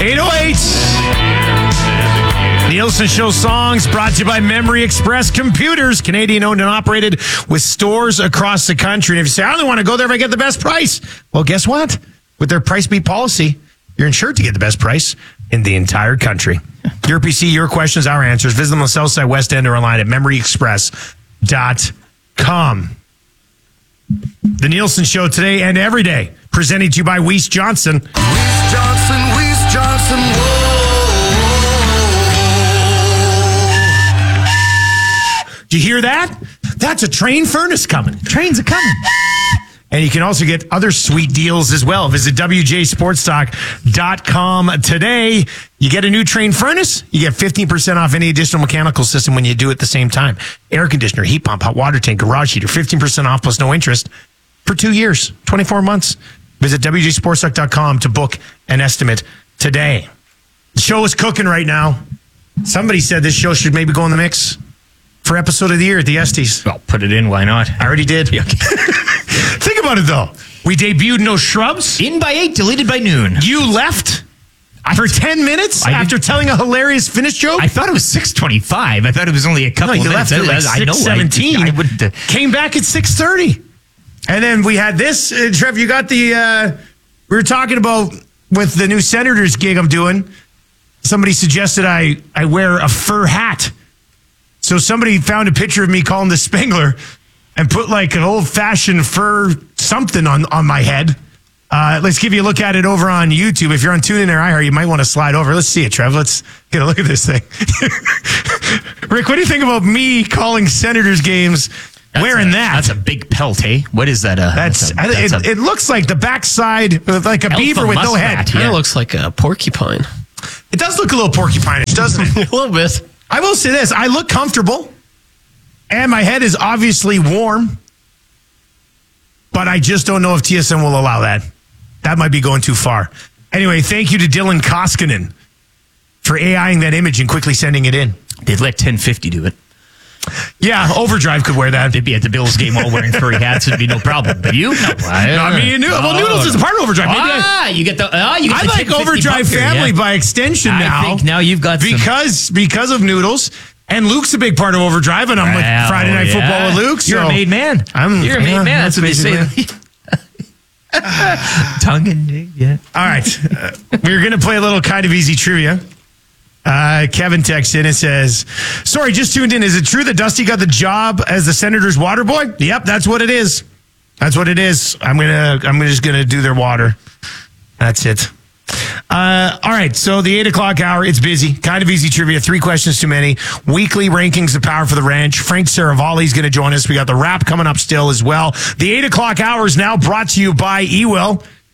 808. Nielsen Show songs brought to you by Memory Express Computers, Canadian owned and operated with stores across the country. And if you say, I only want to go there if I get the best price. Well, guess what? With their price beat policy, you're insured to get the best price in the entire country. Your PC, your questions, our answers. Visit them on the South Side, West End, or online at memoryexpress.com. The Nielsen Show today and every day, presented to you by Weiss Johnson. Weiss Johnson, whoa. Do you hear that? That's a train furnace coming. Trains are coming. And you can also get other sweet deals as well. Visit WJSportstalk.com today. You get a new train furnace, you get 15% off any additional mechanical system when you do it at the same time. Air conditioner, heat pump, hot water tank, garage heater, 15% off plus no interest for 2 years, 24 months. Visit WJSportstalk.com to book an estimate today. The show is cooking right now. Somebody said this show should maybe go in the mix for episode of the year at the Estes. Well, put it in. Why not? I already did. Yeah, okay. Think about it, though. We debuted No Shrubs. In by 8, deleted by noon. You left for 10 minutes after telling a hilarious finish joke? I thought it was 6:25. I thought it was only a couple No, you minutes. left at like 6:17. I wouldn't. Came back at 6:30. And then we had this. Trev, you got the... we were talking about with the new Senators gig I'm doing. Somebody suggested I wear a fur hat. So somebody found a picture of me calling the Spengler and put like an old-fashioned fur something on my head. Let's give you a look at it over on YouTube. If you're on TuneIn or iHeart, you might want to slide over. Let's see it, Trev. Let's get a look at this thing. Rick, what do you think about me calling Senators games wearing that? That's a big pelt, eh? What is that? It looks like the backside of like a beaver with no head. It kind of looks like a porcupine. It does look a little porcupine-ish, doesn't it? A little bit. I will say this. I look comfortable, and my head is obviously warm, but I just don't know if TSN will allow that. That might be going too far. Anyway, thank you to Dylan Koskinen for AIing that image and quickly sending it in. They'd let 1050 do it. Yeah, Overdrive could wear that. They'd be at the Bills game all wearing furry hats. It'd be no problem. But you? No. I mean, Noodles is a part of Overdrive. Maybe you get the. I like Overdrive family by extension now. I think now you've got because of Noodles. And Luke's a big part of Overdrive, and I'm with Friday Night Football with Luke. You're a made man. You're a made man. That's what they say. Tongue and dig, yeah. All right. We're going to play a little kind of easy trivia. Kevin texts in and says, sorry, just tuned in. Is it true that Dusty got the job as the Senators' water boy? Yep, that's what it is. That's what it is. I'm just gonna do their water. That's it. All right, so the 8 o'clock hour, it's busy. Kind of easy trivia, 3 questions too many. Weekly rankings of Power for the Ranch. Frank Saravalli is going to join us. We got the wrap coming up still as well. The 8 o'clock hour is now brought to you by eWill.